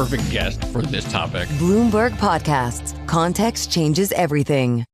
perfect guest for this topic. Bloomberg Podcasts. Context changes everything.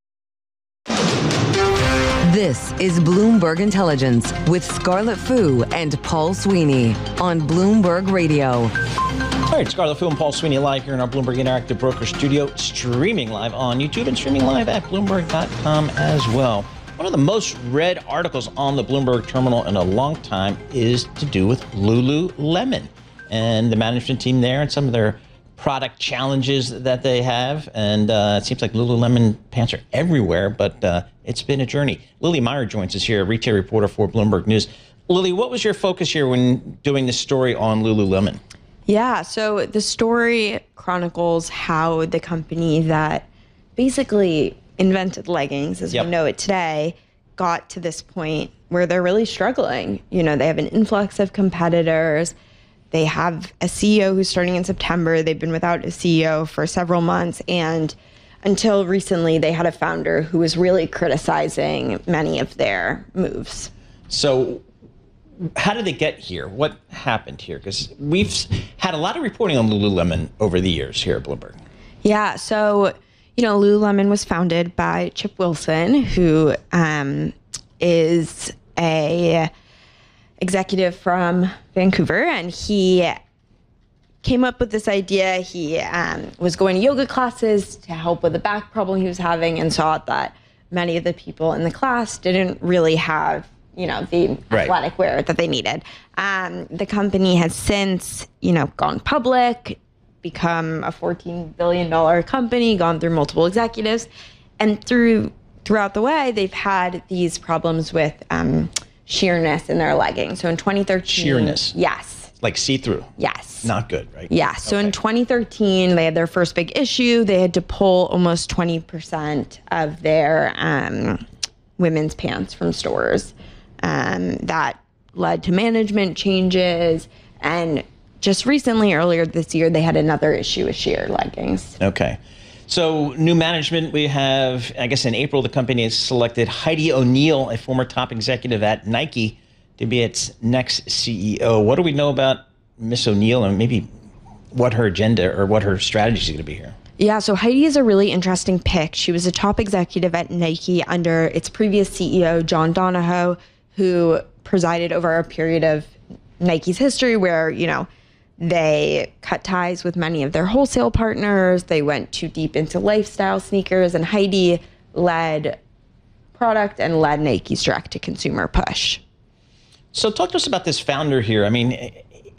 This is Bloomberg Intelligence with Scarlett Fu and Paul Sweeney on Bloomberg Radio. All right, Scarlett Fu and Paul Sweeney live here in our Bloomberg Interactive Broker Studio, streaming live on YouTube and streaming live at Bloomberg.com as well. One of the most read articles on the Bloomberg terminal in a long time is to do with Lululemon and the management team there and some of their product challenges that they have. And it seems like Lululemon pants are everywhere, but it's been a journey. Lily Meyer joins us here, a retail reporter for Bloomberg News. Lily, what was your focus here when doing this story on Lululemon? Yeah, so the story chronicles how the company that basically invented leggings as we know it today got to this point where they're really struggling. You know, they have an influx of competitors. They have a CEO who's starting in September. They've been without a CEO for several months. And until recently, they had a founder who was really criticizing many of their moves. So how did they get here? What happened here? Because we've had a lot of reporting on Lululemon over the years here at Bloomberg. Yeah, so, you know, Lululemon was founded by Chip Wilson, who is a executive from Vancouver, and he came up with this idea. He was going to yoga classes to help with the back problem he was having and saw that many of the people in the class didn't really have, you know, the athletic wear that they needed. The company has since, you know, gone public, become a $14 billion company, gone through multiple executives, and throughout the way, they've had these problems with sheerness in their leggings. So in 2013... Sheerness? Yes. Like see-through? Yes. Not good, right? Yeah. So in 2013, they had their first big issue. They had to pull almost 20% of their women's pants from stores. That led to management changes. And just recently, earlier this year, they had another issue with sheer leggings. Okay. So new management, we have, I guess in April, the company has selected Heidi O'Neill, a former top executive at Nike, to be its next CEO. What do we know about Miss O'Neill and maybe what her agenda or what her strategy is going to be here? Yeah, so Heidi is a really interesting pick. She was a top executive at Nike under its previous CEO, John Donahoe, who presided over a period of Nike's history where, you know, they cut ties with many of their wholesale partners. They went too deep into lifestyle sneakers, and Heidi led product and led Nike's direct-to-consumer push. So talk to us about this founder here. I mean,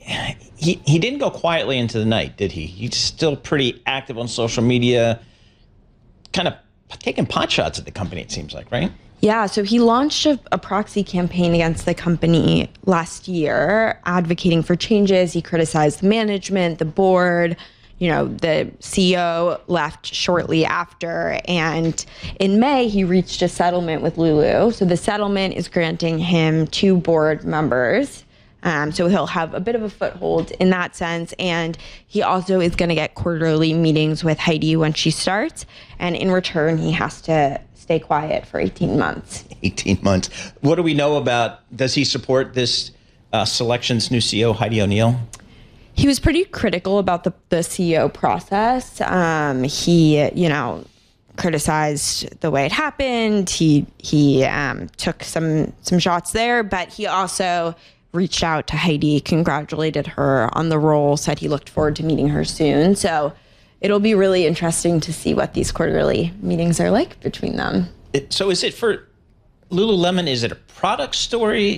he didn't go quietly into the night, did he? He's still pretty active on social media, kind of taking pot shots at the company, it seems like, right? Yeah, so he launched a proxy campaign against the company last year, advocating for changes. He criticized the management, the board. You know, the CEO left shortly after. And in May, he reached a settlement with Lulu. So the settlement is granting him 2 board members. So he'll have a bit of a foothold in that sense. And he also is going to get quarterly meetings with Heidi when she starts. And in return, he has to stay quiet for 18 months. 18 months. What do we know about, does he support this selection's new CEO, Heidi O'Neill? He was pretty critical about the CEO process. He, you know, criticized the way it happened. He took some shots there, but he also reached out to Heidi, congratulated her on the role, said he looked forward to meeting her soon. So it'll be really interesting to see what these quarterly meetings are like between them. So is it for Lululemon, is it a product story?